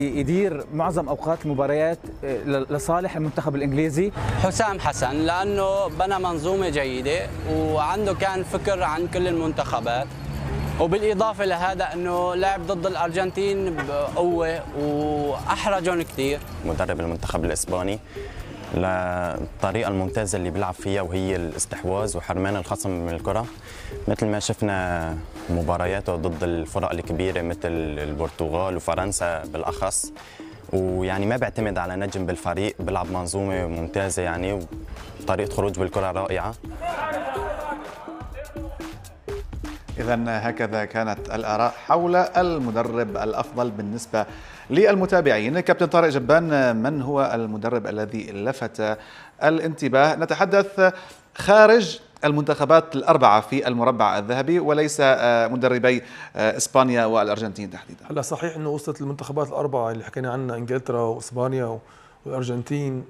يدير معظم اوقات المباريات لصالح المنتخب الانجليزي؟ حسام حسن، لانه بنى منظومه جيده وعنده كان فكر عن كل المنتخبات، وبالاضافه لهذا انه لعب ضد الارجنتين بقوه واحرجهم كثير. مدرب المنتخب الاسباني للطريقه الممتازه اللي بيلعب فيها، وهي الاستحواذ وحرمان الخصم من الكره، مثل ما شفنا مبارياته ضد الفرق الكبيره مثل البرتغال وفرنسا بالاخص. ويعني ما بيعتمد على نجم بالفريق، بيلعب منظومه ممتازه يعني، وطريقه خروج بالكره رائعه. إذن هكذا كانت الآراء حول المدرب الأفضل بالنسبة للمتابعين. كابتن طارق جبان، من هو المدرب الذي لفت الانتباه؟ نتحدث خارج المنتخبات الأربعة في المربع الذهبي وليس مدربي إسبانيا والأرجنتين تحديدا. هلا صحيح أنه وصلت المنتخبات الأربعة اللي حكينا عنها، إنجلترا وإسبانيا والارجنتين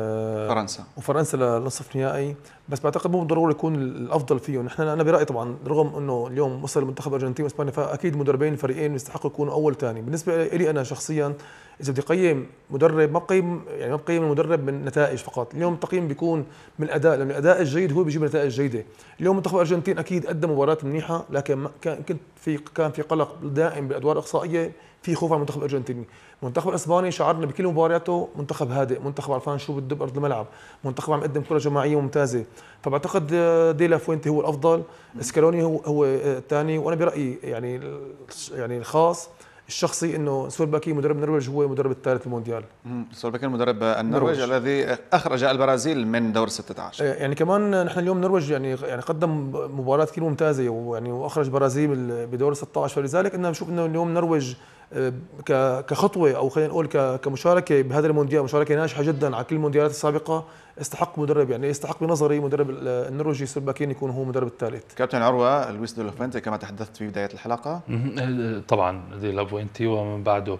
وفرنسا لنصف نهائي، بس بعتقد مو بالضروره يكون الافضل فيهم. انا برايي طبعا رغم انه اليوم وصل المنتخب الارجنتين واسبانيا، فاكيد مدربين الفريقين يستحقوا يكونوا اول ثاني. بالنسبه لي انا شخصيا، اذا بدي اقيم مدرب ما بقيم المدرب من نتائج فقط. اليوم التقييم بيكون من الاداء، لان الاداء الجيد هو بيجيب نتائج جيده. اليوم منتخب الارجنتين اكيد قدم مباراه منيحه، لكن كان في قلق دائم بالادوار الاقصائيه، في خوف على المنتخب الارجنتيني. المنتخب الاسباني شعرنا بكل مبارياته منتخب هادئ، منتخب عرفان شو بده بارض الملعب، منتخب عم يقدم كره جماعيه ممتازه. فبعتقد دي لا فوينتي هو الافضل، سكالوني هو الثاني. وانا برايي يعني الخاص الشخصي انه سولباكي مدرب النرويج هو المدرب الثالث في المونديال. سولباكي مدرب النرويج الذي اخرج البرازيل من دور 16. يعني كمان نحن اليوم النرويج يعني قدم مباراه كثير ممتازه، ويعني واخرج برازيل بدور 16، فلذلك انا بشوف انه اليوم النرويج كخطوه، او خلينا نقول كمشاركه بهذا المونديال، مشاركه ناجحه جدا على كل المونديالات السابقه، استحق مدرب، يعني يستحق بنظري مدرب النرويجي سولباكين يكون هو المدرب الثالث. كابتن عروه، لويس دي لا فوينتي كما تحدثت في بدايه الحلقه. طبعا دي لا فوينتي ومن بعده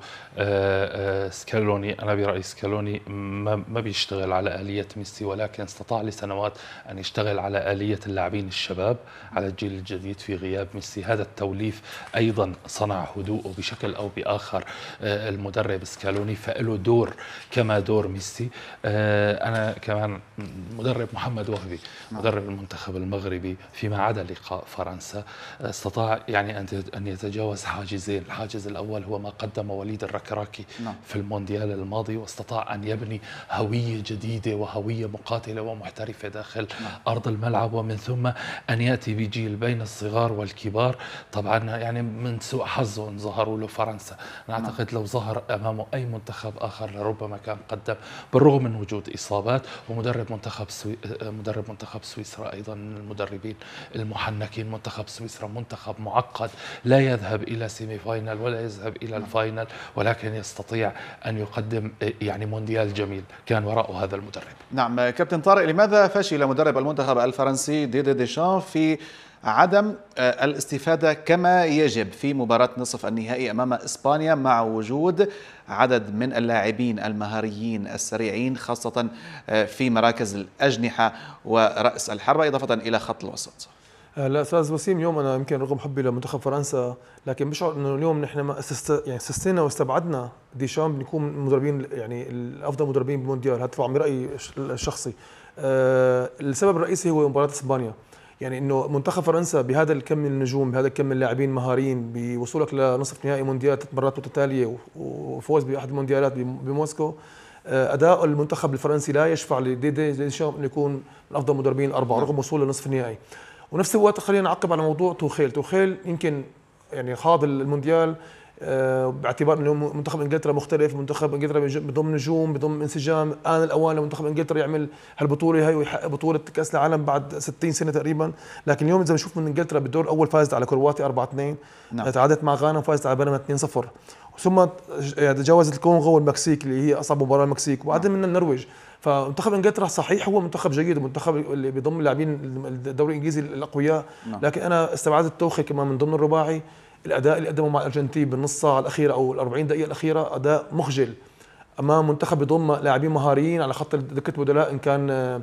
سكالوني. انا برايي سكالوني ما بيشتغل على اليه ميسي، ولكن استطاع لسنوات ان يشتغل على اليه اللاعبين الشباب، على الجيل الجديد في غياب ميسي. هذا التوليف ايضا صنع هدوءه بشكل او باخر المدرب سكالوني، فله دور كما دور ميسي. انا كمان مدرب محمد وهبي، مدرب المنتخب المغربي، فيما عدا لقاء فرنسا استطاع يعني ان يتجاوز حاجزين. الحاجز الاول هو ما قدم وليد الركراكي في المونديال الماضي، واستطاع ان يبني هويه جديده وهويه مقاتله ومحترفه داخل ارض الملعب، ومن ثم ان ياتي بجيل بين الصغار والكبار. طبعا يعني من سوء حظه ان ظهروا له فرنسا. انا اعتقد لو ظهر امامه اي منتخب اخر لربما كان قدم، بالرغم من وجود اصابات. ومدرب منتخب سويسرا ايضا من المدربين المحنكين. منتخب سويسرا منتخب معقد، لا يذهب الى سيمي فاينل ولا يذهب الى الفاينل، ولكن يستطيع ان يقدم يعني مونديال جميل كان وراءه هذا المدرب. نعم كابتن طارق، لماذا فشل مدرب المنتخب الفرنسي ديدي ديشان في عدم الاستفادة كما يجب في مباراة نصف النهائي أمام إسبانيا، مع وجود عدد من اللاعبين المهاريين السريعين، خاصة في مراكز الأجنحة ورأس الحربة، إضافة إلى خط الوسط؟ لا استاذ وسيم، اليوم انا يمكن رغم حبي لمنتخب فرنسا، لكن بشعر انه اليوم نحن ما استثنينا واستبعدنا ديشام بنكون مدربين، يعني الافضل مدربين بالمونديال. هذا طبعا برايي الشخصي. السبب الرئيسي هو مباراه اسبانيا. يعني انه منتخب فرنسا بهذا الكم من النجوم، بهذا الكم من اللاعبين مهاريين، بوصولك لنصف نهائي مونديال 3 مرات متتاليه وفوز باحد المونديالات بموسكو، اداء المنتخب الفرنسي لا يشفع لديدي ديشام انه يكون من افضل مدربين الاربعه رغم وصوله لنصف النهائي. ونفس الوقت خلينا نعقب على موضوع توخيل يمكن يعني خاض المونديال باعتبار انه منتخب انجلترا مختلف، منتخب انجلترا بضم نجوم، بضم انسجام. آن الاوان لمنتخب انجلترا يعمل هالبطوله هي ويحقق بطوله كاس العالم بعد 60 سنه تقريبا. لكن اليوم اذا بنشوف من انجلترا بالدور الاول فازت على كرواتيا 4-2، تعادلت مع غانا وفازت على بنما 2-0، ثم تجاوزت الكونغو والمكسيك اللي هي اصعب مباراه المكسيك، وبعدين من النرويج. فمنتخب انجلترا صحيح هو منتخب جيد، ومنتخب اللي بيضم لاعبين الدوري الانجليزي الاقوياء، لكن انا استبعدت توخي كمان من ضمن الرباعي. الاداء اللي قدمه مع الارجنتين بالنص ساعه الاخيره او ال 40 دقيقه الاخيره اداء مخجل امام منتخب بيضم لاعبين مهاريين على خط دكه بدلاء، ان كان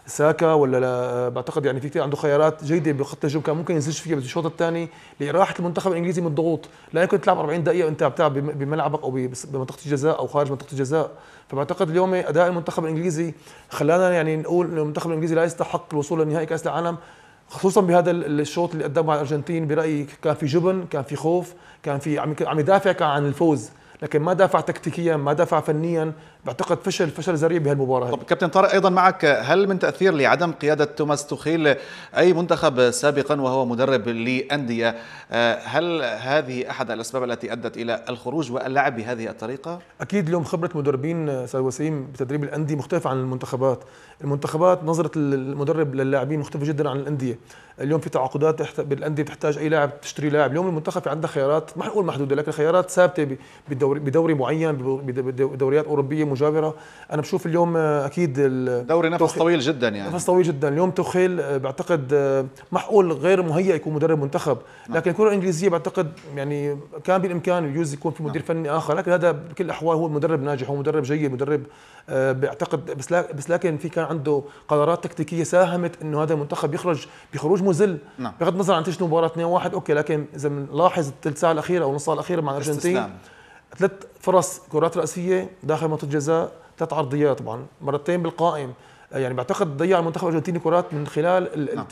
ساكا ولا بعتقد يعني في كثير عنده خيارات جيده بخط الهجوم كان ممكن ينزلش فيها بالشوط الثاني لراحه المنتخب الانجليزي من الضغوط، لا يمكن تلعب 40 دقيقه وانت عم تلعب بملعبك او بمنطقه الجزاء او خارج منطقه الجزاء. فبعتقد اليوم اداء المنتخب الانجليزي خلانا يعني نقول انه المنتخب الانجليزي لا يستحق الوصول لنهائي كاس العالم، خصوصا بهذا الشوط اللي قدمه على الارجنتين. برايي كان في جبن، كان في خوف، كان في عم يدافع كان عن الفوز، لكن ما دافع تكتيكيا، ما دافع فنيا. بعتقد فشل ذريع بهالمباراه. طب كابتن طارق ايضا معك، هل من تاثير لعدم قياده توماس توخيل اي منتخب سابقا وهو مدرب لانديه، هل هذه احد الاسباب التي ادت الى الخروج واللعب بهذه الطريقه؟ اكيد اليوم خبره مدربين استاذ وسيم بتدريب الانديه مختلفه عن المنتخبات. المنتخبات نظره المدرب للاعبين مختلفه جدا عن الانديه. اليوم في تعاقدات بالانديه بتحتاج اي لاعب تشتري لاعب. اليوم المنتخب في عنده خيارات ما نقول محدوده، لكن خيارات ثابته بدوري معين، بدوريات اوروبيه مجاوره. انا بشوف اليوم اكيد دوري نفس طويل جدا، يعني نفس طويل جدا. اليوم توخيل بعتقد معقول غير مهيئ يكون مدرب منتخب، لكن الكره الانجليزيه بعتقد يعني كان بالامكان يجوز يكون في مدير فني اخر، لكن هذا بكل الاحوال هو مدرب ناجح، هو مدرب جيد، مدرب بعتقد بس لكن في كان عنده قرارات تكتيكيه ساهمت انه هذا المنتخب يخرج بخروج مذل. بغض النظر عن نتيجه المباراه 2-1 اوكي، لكن اذا بنلاحظ الثلث ساعه الاخيره او نص ساعه الاخيره مع الارجنتين 3 فرص كرات راسيه داخل منطقه الجزاء، 3 عرضيات طبعا، مرتين بالقائم. يعني بعتقد ضيع المنتخب الارجنتيني كرات من خلال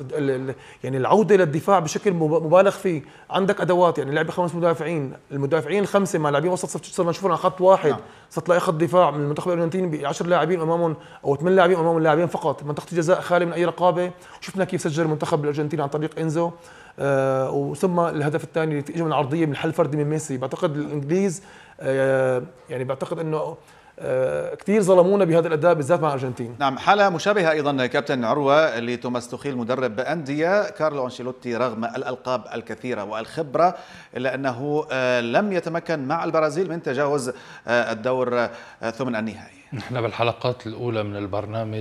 يعني العوده للدفاع بشكل مبالغ فيه. عندك ادوات، يعني لعب 5 مدافعين، المدافعين ال5 مع لاعبين وسط صرنا نشوفهم على خط واحد. صرت تلاقي خط دفاع من المنتخب الارجنتيني ب 10 لاعبين امامهم او 8 لاعبين امام اللاعبين فقط، منطقه الجزاء خالي من اي رقابه. شفنا كيف سجل المنتخب الارجنتيني عن طريق انزو، وثم الهدف الثاني في اجى من عرضيه من حل فردي من ميسي. بعتقد الانجليز يعني بعتقد انه كثير ظلمونا بهذا الاداء بالذات مع الارجنتين. نعم، حاله مشابهه ايضا كابتن عروه لتوماس توخيل مدرب انديه كارلو انشيلوتي، رغم الالقاب الكثيره والخبره الا انه لم يتمكن مع البرازيل من تجاوز الدور ثمن النهائي. نحن بالحلقات الاولى من البرنامج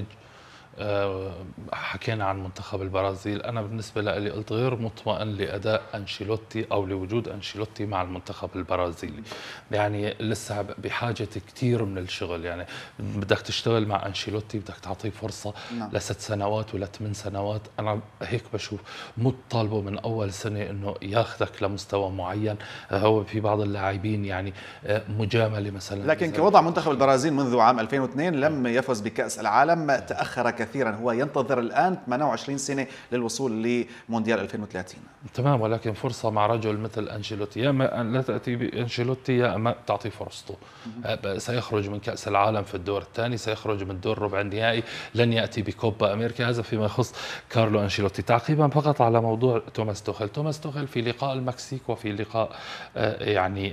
حكينا عن منتخب البرازيل. أنا بالنسبة لي قلت غير مطمئن لأداء أنشيلوتي أو لوجود أنشيلوتي مع المنتخب البرازيلي. يعني لسه بحاجة كتير من الشغل. يعني بدك تشتغل مع أنشيلوتي بدك تعطيه فرصة ل6 سنوات ولا 8 سنوات. أنا هيك بشوف، مو طالبه من أول سنة إنه ياخذك لمستوى معين. هو في بعض اللاعبين يعني مجاملة مثلا، لكن كوضع منتخب البرازيل منذ عام 2002 لم يفز بكأس العالم، تأخر كثيرا، هو ينتظر الآن 28 سنة للوصول لمونديال 2030. تمام، ولكن فرصة مع رجل مثل أنشيلوتي، يا ما لا تأتي بأنشيلوتي يا ما تعطي فرصته. سيخرج من كأس العالم في الدور الثاني، سيخرج من دور ربع النهائي، لن يأتي بكوبا أمريكا. هذا فيما يخص كارلو أنشيلوتي. تعقيبا فقط على موضوع توماس توخيل. توماس توخيل في لقاء المكسيك وفي لقاء يعني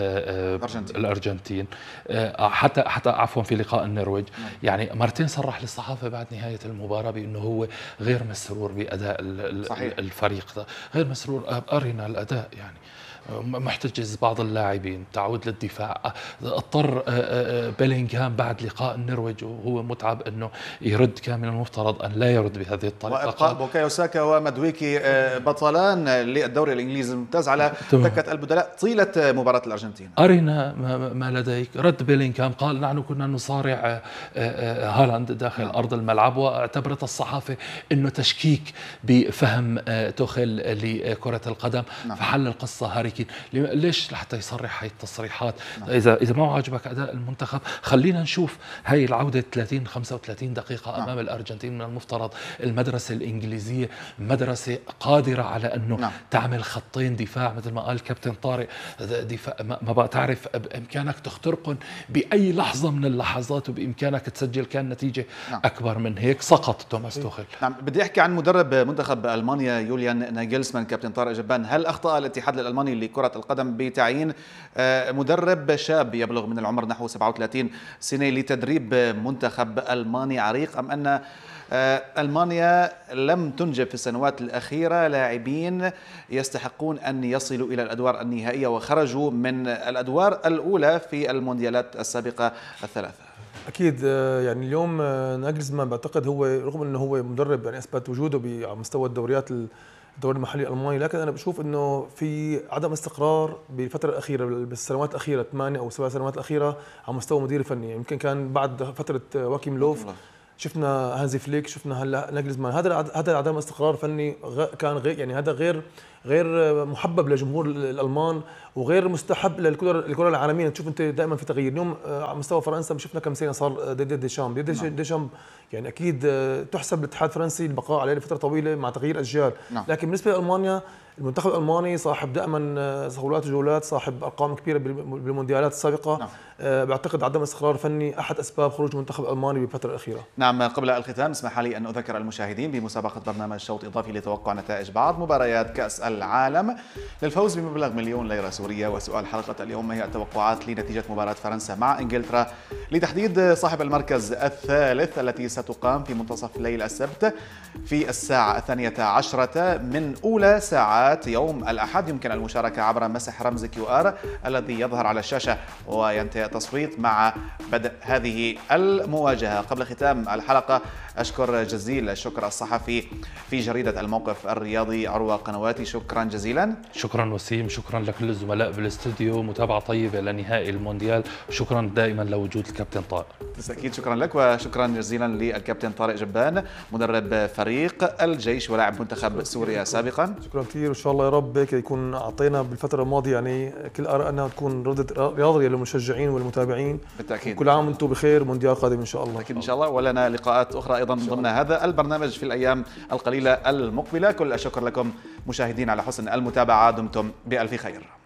الأرجنتين، حتى عفوا في لقاء النرويج، يعني مرتين صرح للصحافة بعد نهاية المباراة بأنه هو غير مسرور بأداء الفريق ده، غير مسرور. أرنا الأداء، يعني محتجز بعض اللاعبين، تعود للدفاع. اضطر بيلينغهام بعد لقاء النرويج وهو متعب انه يرد، كان من المفترض ان لا يرد بهذه الطريقه. وابقاء بوكايو ساكا ومدويكي بطلان للدوري الانجليزي الممتاز على دكه البدلاء طيله مباراه الارجنتين. ارنا ما لديك. رد بيلينغهام قال نحن كنا نصارع هالاند داخل ارض الملعب، واعتبرت الصحافه انه تشكيك بفهم توخيل لكره القدم. فحل القصه هاري كين. ليش لحتى يصرح هاي التصريحات؟ اذا ما عجبك اداء المنتخب خلينا نشوف هاي العوده 30 35 دقيقه امام الارجنتين. من المفترض المدرسه الانجليزيه مدرسه قادره على انه تعمل خطين دفاع مثل ما قال كابتن طارق. دفاع ما بقى تعرف بامكانك تخترقهم باي لحظه من اللحظات، وبامكانك تسجل. كان نتيجه اكبر من هيك، سقط توماس توخيل. نعم، بدي احكي عن مدرب منتخب المانيا يوليان ناغلسمان. كابتن طارق جبان، هل اخطا الاتحاد الالماني لكرة القدم بتعيين مدرب شاب يبلغ من العمر نحو 37 سنة لتدريب منتخب ألماني عريق، أم أن ألمانيا لم تنجب في السنوات الأخيرة لاعبين يستحقون أن يصلوا إلى الأدوار النهائية وخرجوا من الأدوار الأولى في المونديالات السابقة الثلاثة؟ اكيد يعني اليوم ناغلسمان بعتقد هو رغم انه هو مدرب يعني اثبت وجوده على مستوى الدوري المحلي الالماني، لكن انا بشوف انه في عدم استقرار بالفتره الاخيره، بالسنوات الاخيره 8 أو 7 سنوات الاخيره على مستوى مدير فني. يمكن كان بعد فتره واكيم لوف شفنا هانزي فليك، شفنا هلا ناجلزمان. هذا عدم استقرار فني كان غير، يعني هذا غير محبب لجمهور الالمان وغير مستحب للكره العالميه. تشوف انت دائما في تغيير. اليوم على مستوى فرنسا شفنا كم سنه صار ديشامب يعني اكيد تحسب للاتحاد الفرنسي البقاء عليه لفتره طويله مع تغيير اجيال. لكن بالنسبه لالمانيا المنتخب الالماني صاحب دائما صولات وجولات، صاحب ارقام كبيره بالمونديالات السابقه. بعتقد عدم استقرار فني احد اسباب خروج المنتخب الالماني بالفتره الاخيره. نعم، قبل الختام اسمح لي ان اذكر المشاهدين بمسابقه برنامج شوط اضافي لتوقع نتائج بعض مباريات كاس العالم للفوز بمبلغ 1,000,000 ليره سوريه. وسؤال حلقه اليوم هي التوقعات لنتيجه مباراه فرنسا مع انجلترا لتحديد صاحب المركز الثالث التي ستقام في منتصف ليل السبت في الساعه 12 من اولى ساعات يوم الاحد. يمكن المشاركه عبر مسح رمز QR الذي يظهر على الشاشه وينتهي التصويت مع بدء هذه المواجهه. قبل ختام الحلقه اشكر جزيل الشكر الصحفي في جريده الموقف الرياضي عروه قنواتي، شكرا جزيلا. شكرا وسيم، شكرا لكل الزملاء بالاستوديو، متابعه طيبه لنهائي المونديال، شكرا دائما لوجود الكابتن طارق. بالتاكيد شكرا لك، وشكرا جزيلا للكابتن طارق جبان مدرب فريق الجيش ولاعب منتخب سوريا سابقا. شكرا كثير، وان شاء الله يا رب هيك يكون اعطينا بالفتره الماضيه يعني كل ارائنا تكون رياضيه للمشجعين والمتابعين. بالتاكيد. كل عام وانتم بخير، مونديال قادم ان شاء الله. اكيد ان شاء الله، ولنا لقاءات اخرى ايضا ضمن هذا البرنامج في الايام القليله المقبله. كل الشكر لكم مشاهدين على حسن المتابعه، دمتم بألف خير.